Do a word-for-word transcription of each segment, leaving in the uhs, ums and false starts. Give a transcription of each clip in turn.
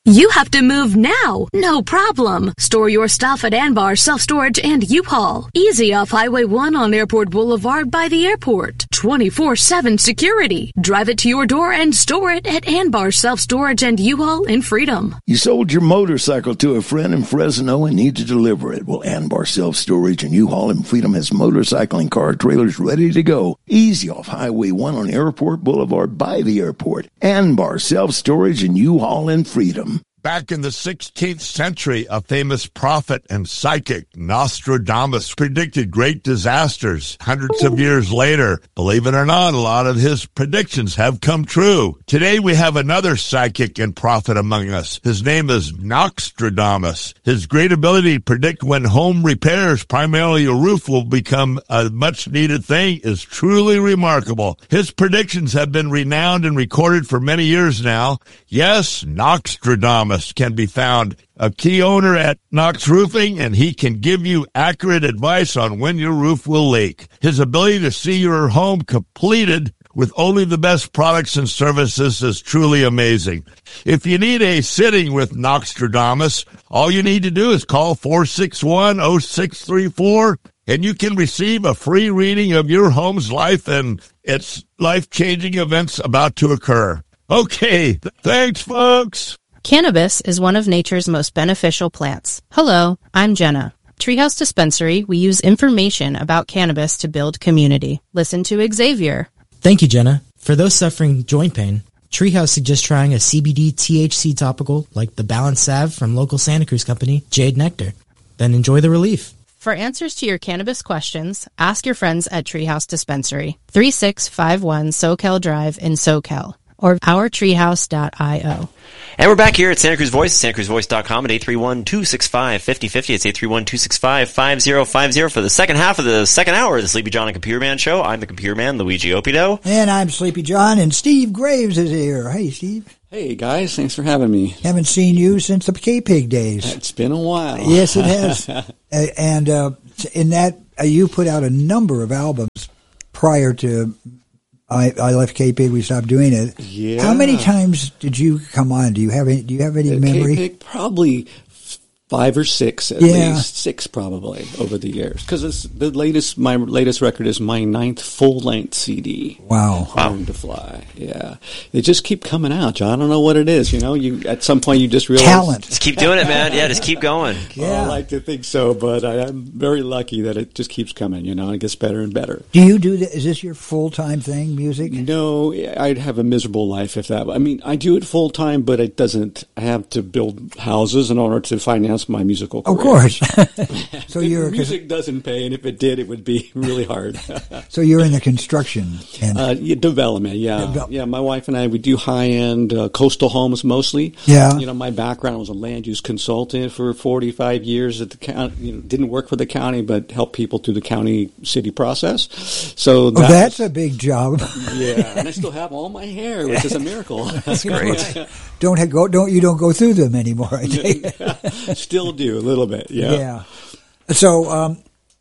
You have to move now. No problem. Store your stuff at Anbar Self-Storage and U-Haul. Easy off Highway one on Airport Boulevard by the airport. twenty-four seven security. Drive it to your door and store it at Anbar Self-Storage and U-Haul in Freedom. You sold your motorcycle to a friend in Fresno and need to deliver it. Well, Anbar Self-Storage and U-Haul in Freedom has motorcycling car trailers ready to go. Easy off Highway one on Airport Boulevard by the airport. Anbar Self-Storage and U-Haul in Freedom. Back in the sixteenth century, a famous prophet and psychic, Nostradamus, predicted great disasters. Hundreds of years later, believe it or not, a lot of his predictions have come true. Today we have another psychic and prophet among us. His name is Nostradamus. His great ability to predict when home repairs, primarily a roof, will become a much-needed thing is truly remarkable. His predictions have been renowned and recorded for many years now. Yes, Nostradamus can be found, a key owner at Knox Roofing, and he can give you accurate advice on when your roof will leak. His ability to see your home completed with only the best products and services is truly amazing. If you need a sitting with Nostradamus, all you need to do is call four six one, oh six three four, and you can receive a free reading of your home's life and its life-changing events about to occur. Okay, th- thanks, folks. Cannabis is one of nature's most beneficial plants. Hello, I'm Jenna. Treehouse Dispensary, we use information about cannabis to build community. Listen to Xavier. Thank you, Jenna. For those suffering joint pain, Treehouse suggests trying a C B D T H C topical like the Balance Salve from local Santa Cruz company, Jade Nectar. Then enjoy the relief. For answers to your cannabis questions, ask your friends at Treehouse Dispensary, thirty-six fifty-one Soquel Drive in Soquel, or our treehouse dot io. And we're back here at Santa Cruz Voice, santa cruz voice dot com at eight three one, two six five, five oh five oh. It's eight three one, two six five, five oh five oh for the second half of the second hour of the Sleepy John and Computer Man show. I'm the Computer Man, Luigi Opido. And I'm Sleepy John, and Steve Graves is here. Hey, Steve. Hey, guys. Thanks for having me. Haven't seen you since the K-Pig days. It's been a while. Yes, it has. uh, and uh, in that, uh, you put out a number of albums prior to I, I left K-Pig. We stopped doing it. Yeah. How many times did you come on? Do you have any? Do you have any uh, memory? K-Pig, probably five or six, at yeah. least six, probably over the years. Because the latest, my latest record is my ninth full-length C D. Wow, Learn to Fly. Yeah, they just keep coming out, John. I don't know what it is. You know, you at some point you just realize talent. Just keep doing it, man. Yeah, just keep going. Yeah, I like to think so, but I, I'm very lucky that it just keeps coming. You know, and it gets better and better. Do you do that? Is this your full-time thing, music? No, I'd have a miserable life if that. I mean, I do it full-time, but it doesn't. I have to build houses in order to finance my musical career. Of course. So you're music doesn't pay, and if it did, it would be really hard. So you're in the construction and uh, yeah, development. Yeah, Devel- yeah. My wife and I, we do high-end uh, coastal homes mostly. Yeah. You know, my background was a land use consultant for forty-five years at the county. You know, didn't work for the county, but helped people through the county city process. So that oh, that's was, a big job. Yeah, and I still have all my hair, which is a miracle. That's great. don't have, go. Don't you don't go through them anymore? I think. Still do a little bit. Yeah. Yeah. So um,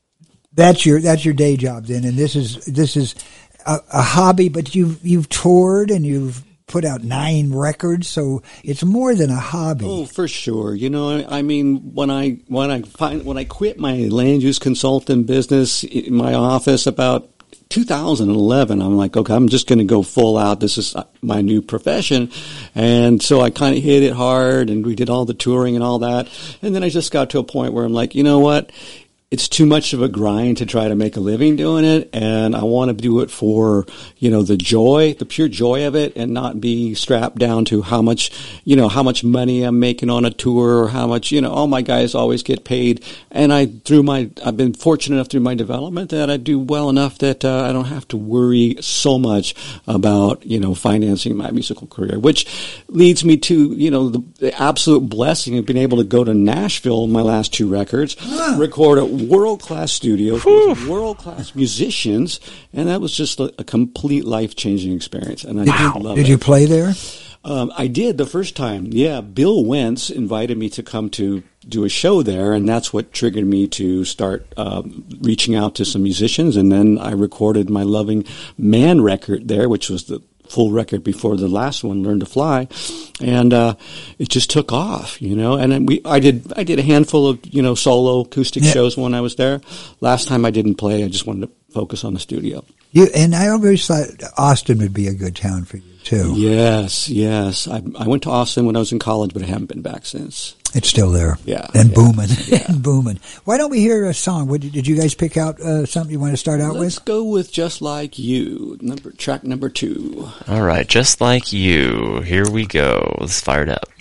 that's your that's your day job then, and this is this is a, a hobby. But you've you've toured and you've put out nine records, so it's more than a hobby. Oh, for sure. You know, I, I mean, when I when I find when I quit my land use consultant business in my office about two thousand eleven, I'm like, okay, I'm just going to go full out. This is my new profession. And so I kind of hit it hard, and we did all the touring and all that. And then I just got to a point where I'm like, you know what? It's too much of a grind to try to make a living doing it, and I want to do it for, you know, the joy, the pure joy of it, and not be strapped down to how much, you know, how much money I'm making on a tour, or how much, you know, all my guys always get paid. And I, through my, I've been fortunate enough through my development that I do well enough that uh, I don't have to worry so much about, you know, financing my musical career, which leads me to, you know, the, the absolute blessing of being able to go to Nashville in my last two records, ah. record a world-class studios with world-class musicians, and that was just a, a complete life-changing experience. And I did, did you, love did it. you play there? Um, I did the first time. Yeah, Bill Wentz invited me to come to do a show there, and that's what triggered me to start um, reaching out to some musicians. And then I recorded my Loving Man record there, which was the full record before the last one, Learn to Fly. and uh, it just took off, you know. And then we, I did, I did a handful of, you know, solo acoustic Yeah. shows when I was there. Last time I didn't play. I just wanted to focus on the studio. You and I always thought Austin would be a good town for you too. Yes, yes. I, I went to Austin when I was in college, but I haven't been back since. It's still there. Yeah, And yeah, booming. yeah. And booming. Why don't we hear a song? What, did you guys pick out uh, something you want to start out Let's with? go with Just Like You, number track number two. All right, just like you. Here we go. Let's fire it up.